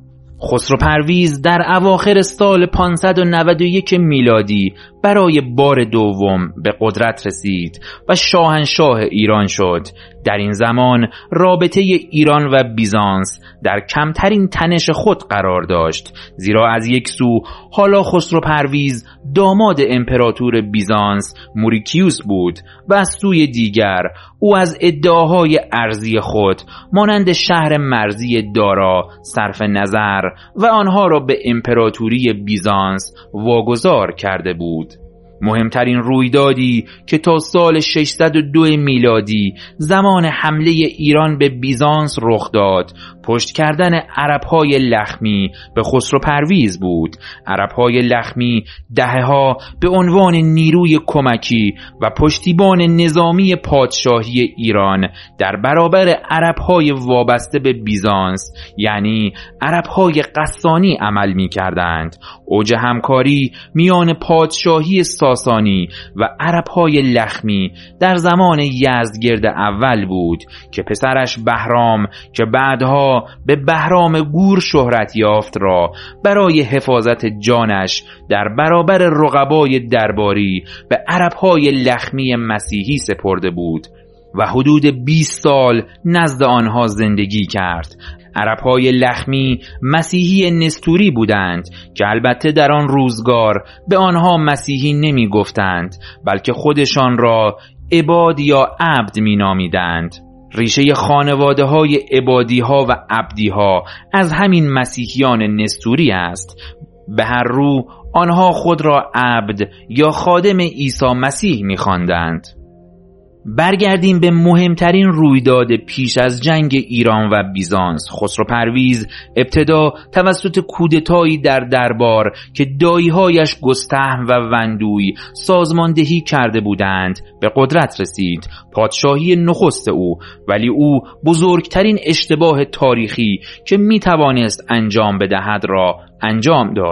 خسرو پرویز در اواخر سال پانصد و نود و یک میلادی برای بار دوم به قدرت رسید و شاهنشاه ایران شد. در این زمان رابطه ایران و بیزانس در کمترین تنش خود قرار داشت، زیرا از یک سو حالا خسرو پرویز داماد امپراتور بیزانس موریکیوس بود و از سوی دیگر او از ادعاهای ارضی خود مانند شهر مرزی دارا صرف نظر و آنها را به امپراتوری بیزانس واگذار کرده بود. مهمترین رویدادی که تا سال ششصد و دو میلادی زمان حمله ایران به بیزانس رخ داد، پشت کردن عرب‌های لخمی به خسرو پرویز بود. عرب‌های لخمی دهه‌ها به عنوان نیروی کمکی و پشتیبان نظامی پادشاهی ایران در برابر عرب‌های وابسته به بیزانس یعنی عرب‌های غسانی عمل می‌کردند. اوج همکاری میان پادشاهی ساسانی و عرب‌های لخمی در زمان یزدگرد اول بود که پسرش بهرام که بعدها به بهرام گور شهرت یافت را برای حفاظت جانش در برابر رقبای درباری به عرب‌های لخمی مسیحی سپرده بود و حدود بیست سال نزد آنها زندگی کرد. عرب‌های لخمی مسیحی نستوری بودند که البته در آن روزگار به آنها مسیحی نمی گفتند، بلکه خودشان را عباد یا عبد می نامیدند. ریشه خانواده های عبادی ها و عبدی ها از همین مسیحیان نستوری است. به هر رو آنها خود را عبد یا خادم عیسی مسیح می خواندند. برگردیم به مهمترین رویداد پیش از جنگ ایران و بیزانس. خسرو پرویز ابتدا توسط کودتایی در دربار که دایی‌هایش گستهم و وندوی سازماندهی کرده بودند به قدرت رسید، پادشاهی نخست او. ولی او بزرگترین اشتباه تاریخی که می توانست انجام بدهد را انجام داد.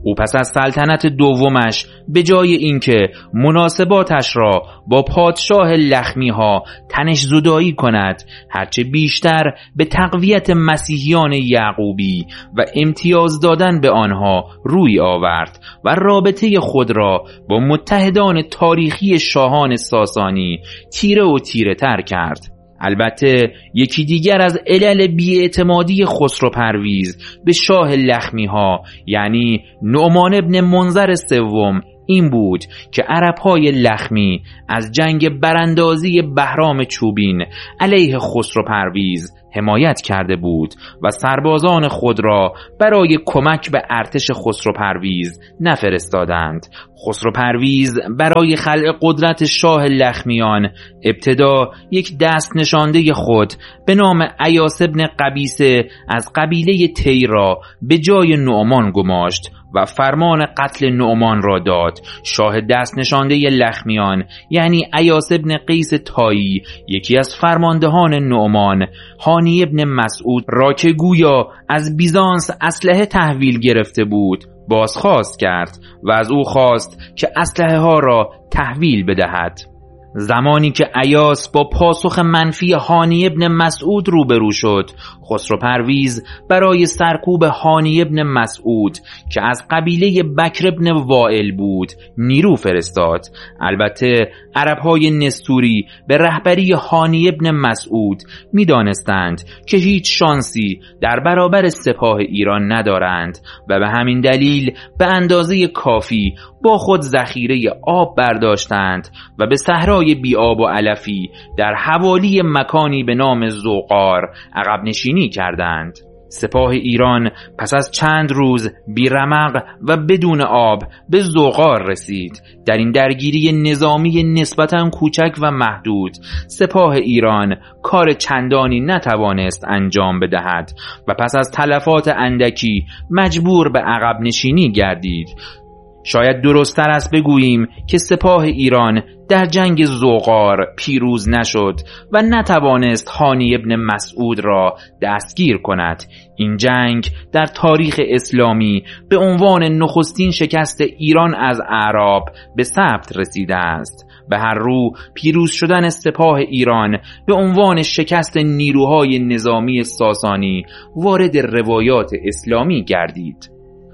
او پس از سلطنت دومش به جای اینکه مناسباتش را با پادشاه لخمی ها تنش زدایی کند، هرچه بیشتر به تقویت مسیحیان یعقوبی و امتیاز دادن به آنها روی آورد و رابطه خود را با متحدان تاریخی شاهان ساسانی تیره و تیره تر کرد. البته یکی دیگر از علل بی‌اعتمادی خسرو پرویز به شاه لخمی ها یعنی نعمان ابن منظر سوم این بود که عرب‌های لخمی از جنگ براندازی بهرام چوبین علیه خسرو پرویز حمایت کرده بود و سربازان خود را برای کمک به ارتش خسرو پرویز نفرستادند. خسرو پرویز برای خلع قدرت شاه لخمیان ابتدا یک دست نشانده خود به نام ایاس ابن قبیسه از قبیله تی را به جای نعمان گماشت و فرمان قتل نعمان را داد. شاه دست نشانده لخمیان یعنی ایاس ابن قیس تایی، یکی از فرماندهان نعمان، هانی ابن مسعود را که گویا از بیزانس اسلحه تحویل گرفته بود بازخواست کرد و از او خواست که اسلحه ها را تحویل بدهد. زمانی که ایاس با پاسخ منفی هانی ابن مسعود روبرو شد، خسرو پرویز برای سرکوب هانی ابن مسعود که از قبیله بکر ابن وائل بود نیرو فرستاد. البته عربهای نستوری به رهبری هانی ابن مسعود می دانستند که هیچ شانسی در برابر سپاه ایران ندارند و به همین دلیل به اندازه کافی با خود ذخیره آب برداشتند و به صحرای بی آب و علفی در حوالی مکانی به نام زوقار عقب نشینی کردند. سپاه ایران پس از چند روز بی رمق و بدون آب به زوقار رسید. در این درگیری نظامی نسبتاً کوچک و محدود سپاه ایران کار چندانی نتوانست انجام بدهد و پس از تلفات اندکی مجبور به عقب نشینی گردید. شاید درست‌تر است بگوییم که سپاه ایران در جنگ زوقار پیروز نشد و نتوانست هانی ابن مسعود را دستگیر کند. این جنگ در تاریخ اسلامی به عنوان نخستین شکست ایران از اعراب به ثبت رسیده است. به هر رو پیروز شدن سپاه ایران به عنوان شکست نیروهای نظامی ساسانی وارد روایات اسلامی گردید.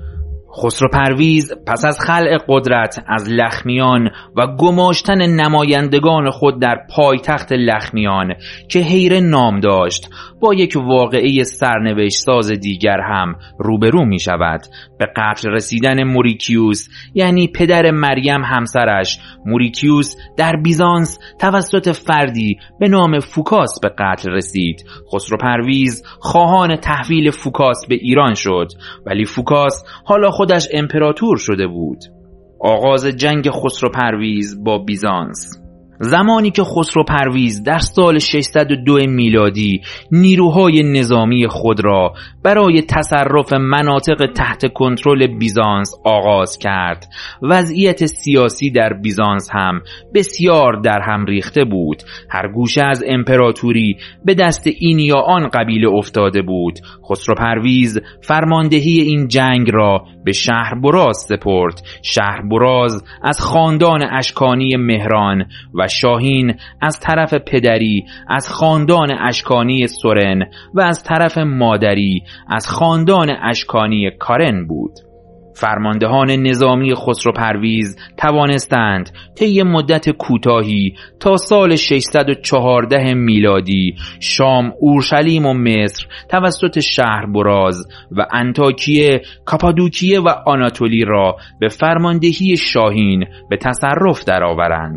خسرو پرویز پس از خلع قدرت از لخمیان و گماشتن نمایندگان خود در پایتخت لخمیان که هیره نام داشت با یک واقعه سرنوشت ساز دیگر هم روبرو می شود. به قتل رسیدن موریکیوس یعنی پدر مریم همسرش. موریکیوس در بیزانس توسط فردی به نام فوکاس به قتل رسید. خسرو پرویز خواهان تحویل فوکاس به ایران شد، ولی فوکاس حالا خودش امپراتور شده بود. آغاز جنگ خسرو پرویز با بیزانس. زمانی که خسرو پرویز در سال ششصد و دو میلادی نیروهای نظامی خود را برای تصرف مناطق تحت کنترل بیزانس آغاز کرد، وضعیت سیاسی در بیزانس هم بسیار در هم ریخته بود. هر گوشه از امپراتوری به دست این یا آن قبیله افتاده بود. خسرو پرویز فرماندهی این جنگ را به شهربراز سپرد. شهربراز از خاندان اشکانی مهران و شاهین از طرف پدری از خاندان اشکانی سورن و از طرف مادری از خاندان اشکانی کارن بود. فرماندهان نظامی خسرو پرویز توانستند طی مدت کوتاهی تا سال ششصد و چهارده میلادی شام، اورشلیم و مصر توسط شهربراز و انطاکیه، کاپادوکیه و آناتولی را به فرماندهی شاهین به تصرف درآورند.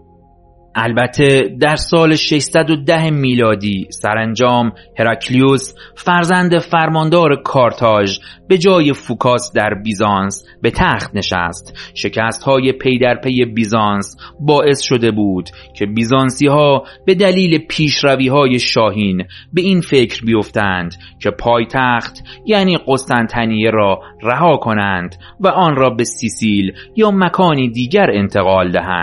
البته در سال ششصد و ده میلادی سرانجام هراکلیوس فرزند فرماندار کارتاژ به جای فوکاس در بیزانس به تخت نشست. شکست‌های پی در پی بیزانس باعث شده بود که بیزانسی‌ها به دلیل پیشروی‌های شاهین به این فکر بیفتند که پایتخت یعنی قسطنطنیه را رها کنند و آن را به سیسیل یا مکانی دیگر انتقال دهند.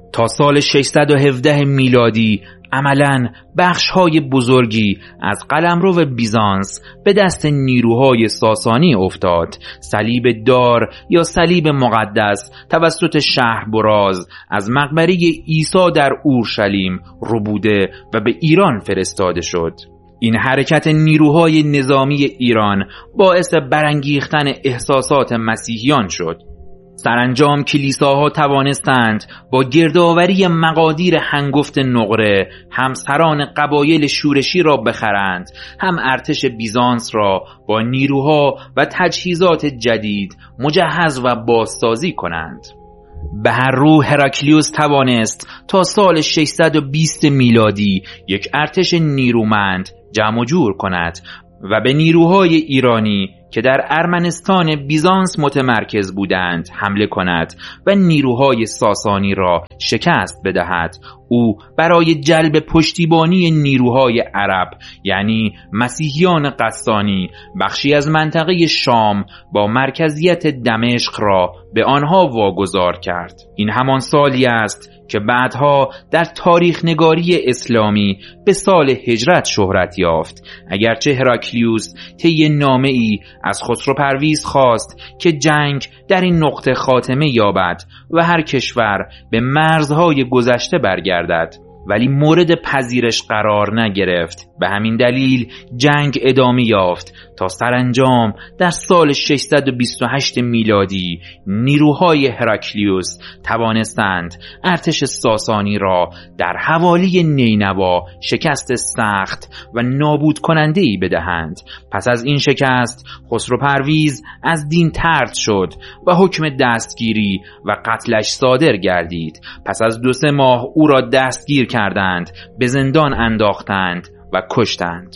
تا سال ششصد و هفده میلادی عملاً بخش‌های بزرگی از قلمرو بیزانس به دست نیروهای ساسانی افتاد. صلیب دار یا صلیب مقدس توسط شهربراز از مقبره عیسی در اورشلیم ربوده و به ایران فرستاده شد. این حرکت نیروهای نظامی ایران باعث برانگیختن احساسات مسیحیان شد. سرانجام کلیساها توانستند با گردآوری مقادیر هنگفت نقره هم سران قبایل شورشی را بخرند، هم ارتش بیزانس را با نیروها و تجهیزات جدید مجهز و بازسازی کنند. به هر رو هراکلیوس توانست تا سال ششصد و بیست میلادی یک ارتش نیرومند جمع جور کند و به نیروهای ایرانی که در ارمنستان بیزانس متمرکز بودند حمله کند و نیروهای ساسانی را شکست بدهد. او برای جلب پشتیبانی نیروهای عرب یعنی مسیحیان قسطانی بخشی از منطقه شام با مرکزیت دمشق را به آنها واگذار کرد. این همان سالی است که بعدها در تاریخ نگاری اسلامی به سال هجرت شهرت یافت. اگرچه هراکلیوس طی نامه‌ای از خسرو پرویز خواست که جنگ در این نقطه خاتمه یابد و هر کشور به مرزهای گذشته برگردد، ولی مورد پذیرش قرار نگرفت. به همین دلیل جنگ ادامه یافت تا سرانجام در سال ششصد و بیست و هشت میلادی نیروهای هراکلیوس توانستند ارتش ساسانی را در حوالی نینوا شکست سخت و نابود کننده‌ای بدهند. پس از این شکست خسرو پرویز از دین طرد شد و حکم دستگیری و قتلش صادر گردید. پس از دو سه ماه او را دستگیر کردند، به زندان انداختند و کشتند.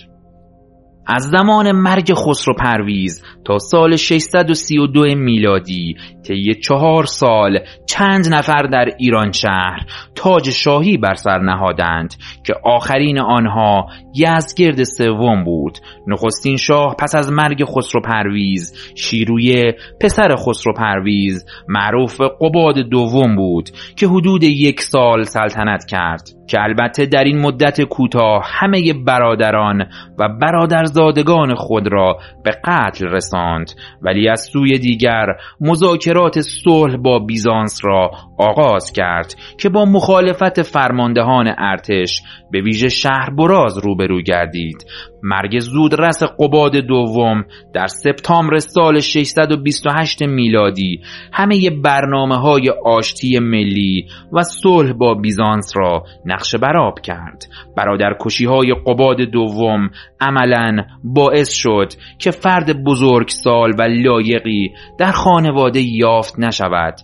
از زمان مرگ خسرو پرویز تا سال ششصد و سی و دو میلادی طی چهار سال چند نفر در ایران شهر تاج شاهی بر سر نهادند که آخرین آنها یزدگرد سوم بود. نخستین شاه پس از مرگ خسرو پرویز شیرویه پسر خسرو پرویز معروف به قباد دوم بود که حدود یک سال سلطنت کرد، که البته در این مدت کوتاه همه برادران و برادرزادگان خود را به قتل رساند. ولی از سوی دیگر مذاکرات صلح با بیزانس را آغاز کرد که با مخالفت فرماندهان ارتش به ویژه شهربراز روبرو گردید. مرگ زودرس قباد دوم در سپتامبر سال ششصد و بیست و هشت میلادی همه برنامه‌های آشتی ملی و صلح با بیزانس را نقش برآب کرد. برادرکشی‌های قباد دوم عملاً باعث شد که فرد بزرگسال و لایقی در خانواده یافت نشود.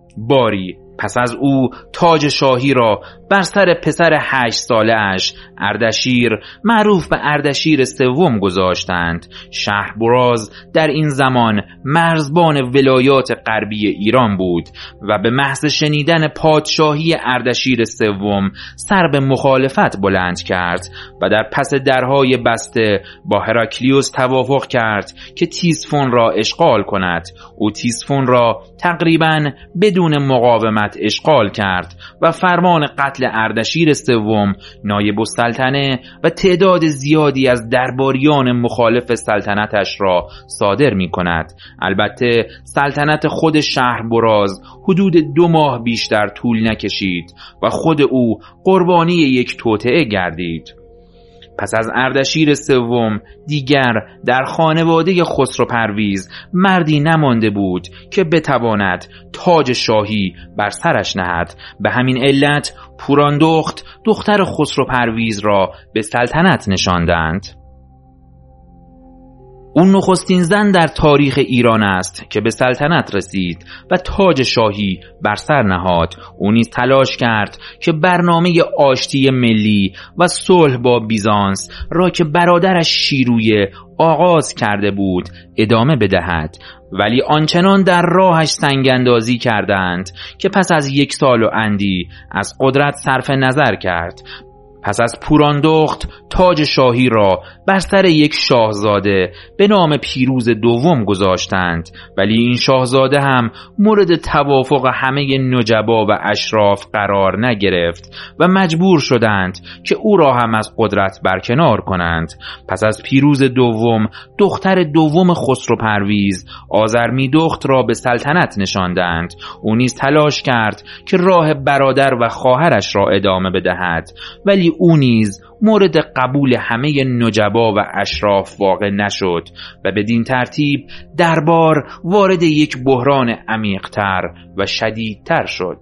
باری پس از او تاج شاهی را بر سر پسر هشت ساله اش اردشیر معروف به اردشیر سوم گذاشتند. شهربراز در این زمان مرزبان ولایات غربی ایران بود و به محض شنیدن پادشاهی اردشیر سوم سر به مخالفت بلند کرد و در پس درهای بسته با هراکلیوس توافق کرد که تیسفون را اشغال کند. او تیسفون را تقریباً بدون مقاومت اشغال کرد و فرمان قتل اردشیر سوم، نایب السلطنه و تعداد زیادی از درباریان مخالف سلطنتش را صادر می کند. البته سلطنت خود شهربراز حدود دو ماه بیشتر طول نکشید و خود او قربانی یک توطئه گردید. پس از اردشیر سوم دیگر در خانواده خسرو پرویز مردی نمانده بود که بتواند تاج شاهی بر سرش نهد. به همین علت پوراندخت دختر خسرو پرویز را به سلطنت نشاندند. اون نخستین زن در تاریخ ایران است که به سلطنت رسید و تاج شاهی بر سر نهاد. او نیز تلاش کرد که برنامه آشتی ملی و صلح با بیزانس را که برادرش شیرویه آغاز کرده بود ادامه بدهد، ولی آنچنان در راهش سنگ اندازی کردند که پس از یک سال و اندی از قدرت صرف نظر کرد. پس از پوراندخت تاج شاهی را بر سر یک شاهزاده به نام پیروز دوم گذاشتند، ولی این شاهزاده هم مورد توافق همه نجبا و اشراف قرار نگرفت و مجبور شدند که او را هم از قدرت برکنار کنند. پس از پیروز دوم دختر دوم خسرو پرویز آذرمیدخت را به سلطنت نشاندند. او نیز تلاش کرد که راه برادر و خواهرش را ادامه بدهد، ولی او نیز مورد قبول همه نجبا و اشراف واقع نشد و بدین ترتیب دربار وارد یک بحران عمیق‌تر و شدیدتر شد.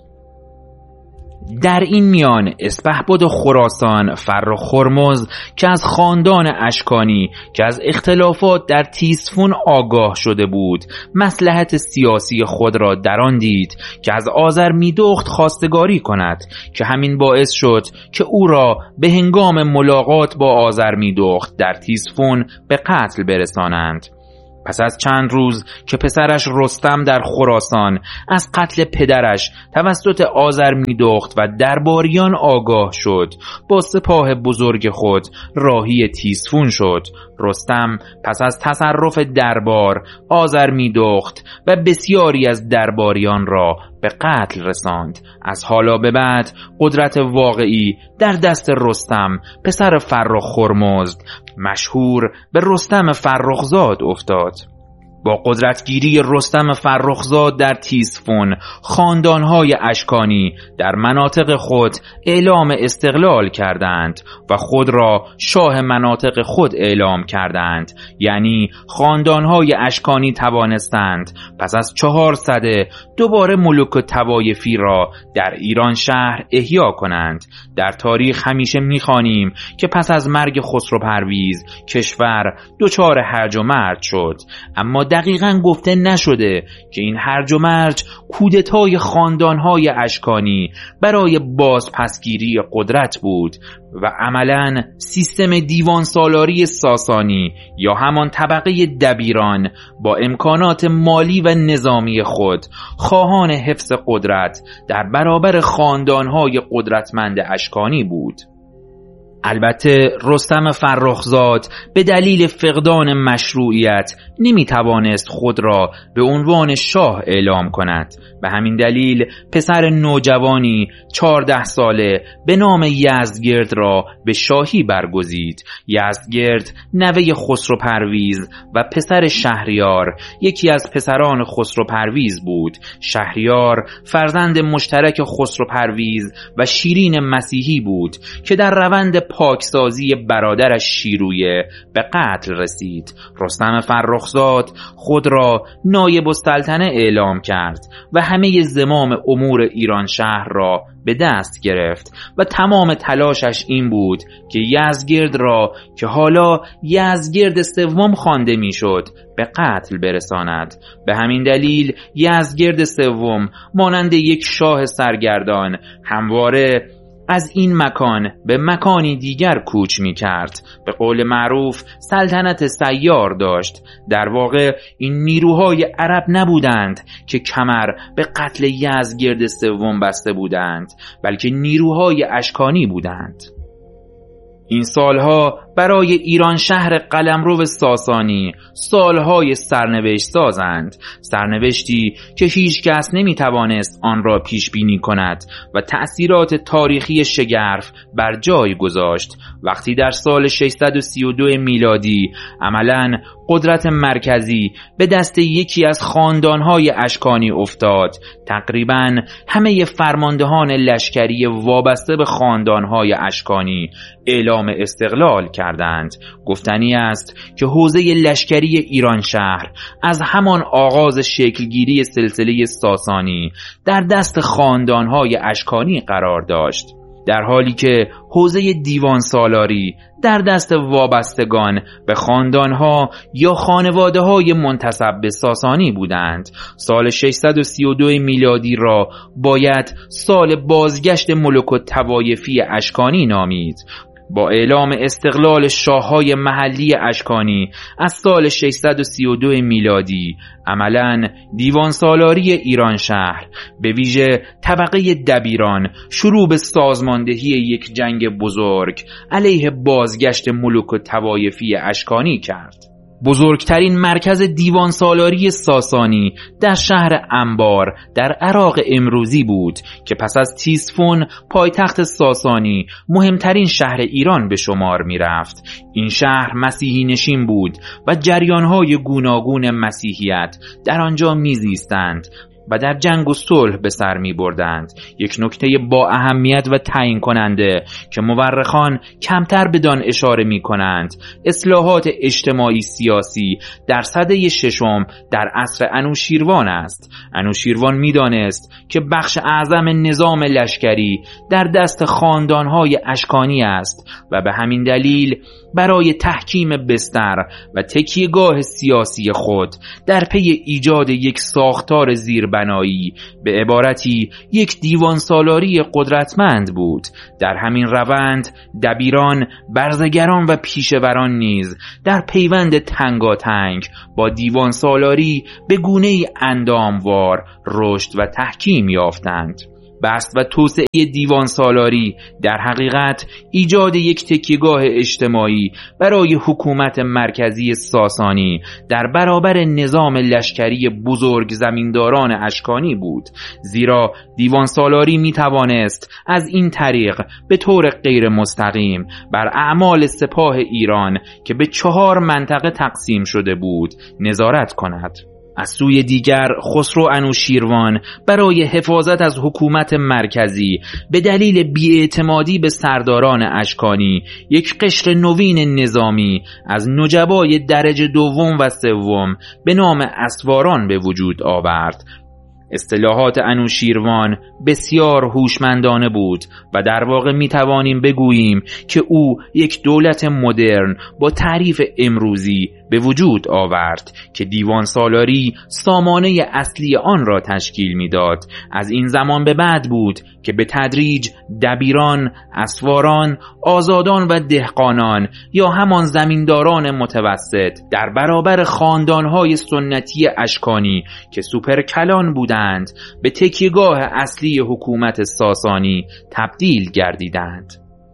در این میان اسپهبد و خراسان فرخ هرمز که از خاندان اشکانی که از اختلافات در تیسفون آگاه شده بود، مصلحت سیاسی خود را در آن دید که از آذرمیدخت خواستگاری کند، که همین باعث شد که او را به هنگام ملاقات با آذرمیدخت در تیسفون به قتل برسانند. پس از چند روز که پسرش رستم در خراسان از قتل پدرش توسط آذرمیدخت و درباریان آگاه شد، با سپاه بزرگ خود راهی تیسفون شد. رستم پس از تصرف دربار آذرمیدخت و بسیاری از درباریان را به قتل رساند. از حالا به بعد قدرت واقعی در دست رستم پسر فرخ هرمزد مشهور به رستم فرخزاد افتاد. با قدرتگیری رستم فرخزاد در تیسفون، خاندانهای اشکانی در مناطق خود اعلام استقلال کردند و خود را شاه مناطق خود اعلام کردند. یعنی خاندانهای اشکانی توانستند پس از چهار سده دوباره ملوک و طوایفی را در ایران شهر احیا کنند. در تاریخ همیشه می‌خوانیم که پس از مرگ خسرو پرویز کشور دچار هرج و مرج شد، اما دقیقاً گفته نشده که این هرج و مرج کودتای خاندانهای اشکانی برای بازپسگیری قدرت بود و عملاً سیستم دیوان سالاری ساسانی یا همان طبقه دبیران با امکانات مالی و نظامی خود خواهان حفظ قدرت در برابر خاندانهای قدرتمند اشکانی بود. البته رستم فرخزاد به دلیل فقدان مشروعیت نمی توانست خود را به عنوان شاه اعلام کند. به همین دلیل پسر نوجوانی چهارده ساله به نام یزدگرد را به شاهی برگزید. یزدگرد نوه خسرو پرویز و پسر شهریار یکی از پسران خسرو پرویز بود. شهریار فرزند مشترک خسرو پرویز و شیرین مسیحی بود که در روند پاکسازی برادرش شیرویه به قتل رسید. رستم فرخزاد خود را نایب السلطنه اعلام کرد و همه زمام امور ایران شهر را به دست گرفت و تمام تلاشش این بود که یزدگرد را که حالا یزدگرد سوم خوانده میشد به قتل برساند. به همین دلیل یزدگرد سوم مانند یک شاه سرگردان همواره از این مکان به مکانی دیگر کوچ می کرد. به قول معروف سلطنت سیار داشت. در واقع این نیروهای عرب نبودند که کمر به قتل یزدگرد سوم بسته بودند، بلکه نیروهای اشکانی بودند. این سالها برای ایران شهر قلمرو ساسانی سالهای سرنوشت سازند، سرنوشتی که هیچ کس نمی توانست آن را پیش بینی کند و تأثیرات تاریخی شگرف بر جای گذاشت. وقتی در سال ششصد و سی و دو میلادی عملاً قدرت مرکزی به دست یکی از خاندانهای اشکانی افتاد، تقریباً همه فرماندهان لشکری وابسته به خاندانهای اشکانی اعلام استقلال کردند. گفتنی است که حوزه لشکری ایران شهر از همان آغاز شکلگیری سلسله ساسانی در دست خاندانهای اشکانی قرار داشت، در حالی که حوزه دیوان سالاری در دست وابستگان به خاندانها یا خانواده‌های منتسب به ساسانی بودند. سال ششصد و سی و دو میلادی را باید سال بازگشت ملوک و طوایفی اشکانی نامید. با اعلام استقلال شاههای محلی اشکانی از سال ششصد و سی و دو میلادی عملاً دیوان سالاری ایران شهر به ویژه طبقه دبیران شروع به سازماندهی یک جنگ بزرگ علیه بازگشت ملوک و طوایفی اشکانی کرد. بزرگترین مرکز دیوان سالاری ساسانی در شهر انبار در عراق امروزی بود که پس از تیسفون پایتخت ساسانی مهمترین شهر ایران به شمار می رفت. این شهر مسیحی نشین بود و جریانهای گوناگون مسیحیت در آنجا می زیستند و در جنگ و صلح به سر می بردند. یک نکته با اهمیت و تعیین کننده که مورخان کمتر بدان اشاره می کنند اصلاحات اجتماعی سیاسی در سده ششم در عصر انوشیروان است. انوشیروان می دانست که بخش اعظم نظام لشکری در دست خاندانهای اشکانی است و به همین دلیل برای تحکیم بستر و تکیهگاه سیاسی خود در پی ایجاد یک ساختار زیربنایی به عبارتی یک دیوان سالاری قدرتمند بود. در همین روند دبیران، برزگران و پیشوران نیز در پیوند تنگاتنگ با دیوان سالاری به گونه‌ای انداموار رشد و تحکیم یافتند. بسط و توسعه دیوان سالاری در حقیقت ایجاد یک تکیهگاه اجتماعی برای حکومت مرکزی ساسانی در برابر نظام لشکری بزرگ زمینداران اشکانی بود، زیرا دیوان سالاری می توانست از این طریق به طور غیر مستقیم بر اعمال سپاه ایران که به چهار منطقه تقسیم شده بود نظارت کند. از سوی دیگر خسرو انوشیروان برای حفاظت از حکومت مرکزی به دلیل بی‌اعتمادی به سرداران اشکانی یک قشر نوین نظامی از نجبای درجه دوم و سوم به نام اسواران به وجود آورد. اصطلاحات انوشیروان بسیار هوشمندانه بود و در واقع می توانیم بگوییم که او یک دولت مدرن با تعریف امروزی به وجود آورد که دیوان سالاری سامانه اصلی آن را تشکیل میداد. از این زمان به بعد بود که به تدریج دبیران، اسواران، آزادان و دهقانان یا همان زمینداران متوسط در برابر خاندانهای سنتی اشکانی که سوپرکلان بودند به تکیهگاه اصلی حکومت ساسانی تبدیل گردیدند.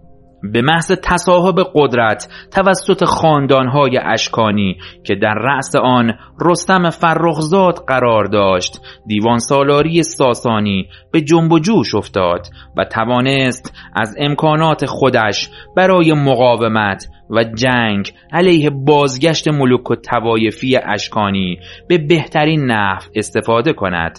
به محض تصاحب قدرت توسط خاندانهای اشکانی که در رأس آن رستم فرخزاد قرار داشت، دیوان سالاری ساسانی به جنب و جوش افتاد و توانست از امکانات خودش برای مقاومت و جنگ علیه بازگشت ملوک و طوایفی اشکانی به بهترین نحو استفاده کند.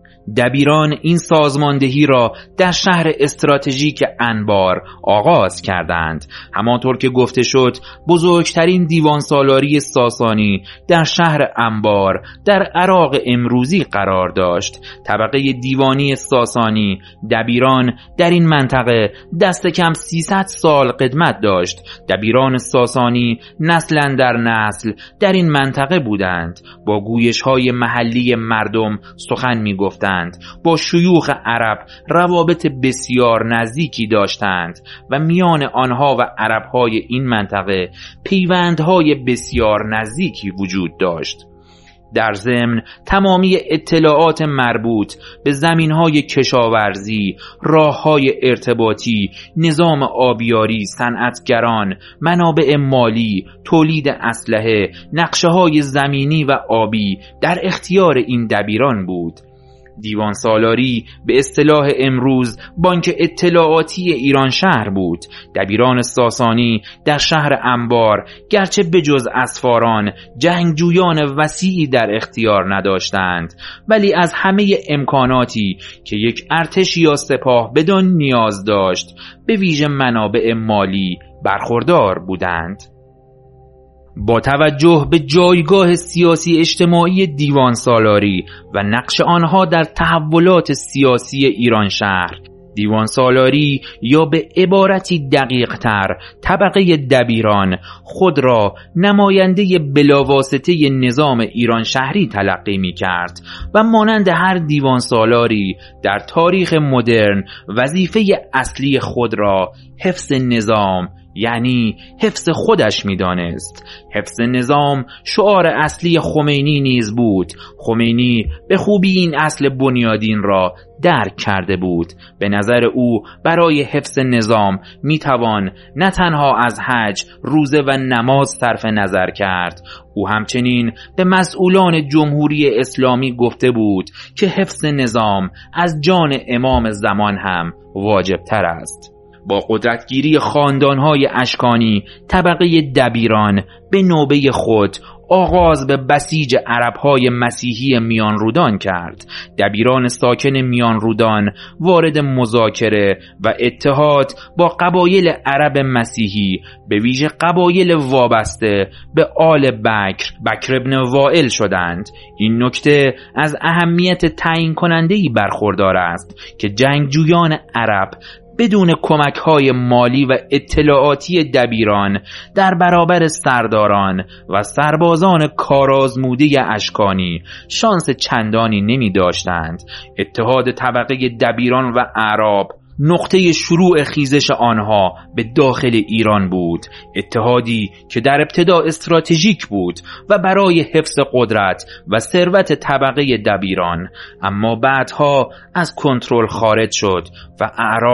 دبیران این سازماندهی را در شهر استراتژیک انبار آغاز کردند. همانطور که گفته شد بزرگترین دیوان سالاری ساسانی در شهر انبار در عراق امروزی قرار داشت. طبقه دیوانی ساسانی دبیران در این منطقه دست کم سیصد سال قدمت داشت. دبیران ساسانی نسلا در نسل در این منطقه بودند، با گویش‌های محلی مردم سخن می‌گفتند، با شیوخ عرب روابط بسیار نزدیکی داشتند و میان آنها و عربهای این منطقه پیوندهای بسیار نزدیکی وجود داشت. در ضمن تمامی اطلاعات مربوط به زمینهای کشاورزی، راههای ارتباطی، نظام آبیاری، صنعتگران، منابع مالی، تولید اسلحه، نقشه‌های زمینی و آبی در اختیار این دبیران بود. دیوان سالاری به اصطلاح امروز بانک اطلاعاتی ایران شهر بود. دبیران ساسانی در شهر انبار گرچه بجز اسفاران جنگجویان وسیعی در اختیار نداشتند، ولی از همه امکاناتی که یک ارتش یا سپاه بدان نیاز داشت به ویژه منابع مالی برخوردار بودند. با توجه به جایگاه سیاسی اجتماعی دیوان سالاری و نقش آنها در تحولات سیاسی ایران شهر، دیوان سالاری یا به عبارتی دقیق تر طبقه دبیران خود را نماینده بلاواسطه نظام ایران شهری تلقی می کرد و مانند هر دیوان سالاری در تاریخ مدرن وظیفه اصلی خود را حفظ نظام یعنی حفظ خودش می‌دانست. حفظ نظام شعار اصلی خمینی نیز بود. خمینی به خوبی این اصل بنیادین را درک کرده بود. به نظر او برای حفظ نظام میتوان نه تنها از حج، روزه و نماز صرف نظر کرد. او همچنین به مسئولان جمهوری اسلامی گفته بود که حفظ نظام از جان امام زمان هم واجب تر است. با قدرتگیری خاندانهای اشکانی، طبقه دبیران به نوبه خود آغاز به بسیج عربهای مسیحی میان رودان کرد. دبیران ساکن میان رودان وارد مذاکره و اتحاد با قبایل عرب مسیحی، به ویژه قبایل وابسته به آل بکر بکر ابن وائل شدند. این نکته از اهمیت تعیین کننده‌ای برخوردار است که جنگجویان عرب بدون کمک‌های مالی و اطلاعاتی دبیران در برابر سرداران و سربازان کارآزموده اشکانی شانس چندانی نمی داشتند. اتحاد طبقه دبیران و اعراب نقطه شروع خیزش آنها به داخل ایران بود. اتحادی که در ابتدا استراتژیک بود و برای حفظ قدرت و ثروت طبقه دبیران، اما بعدها از کنترل خارج شد و اعراب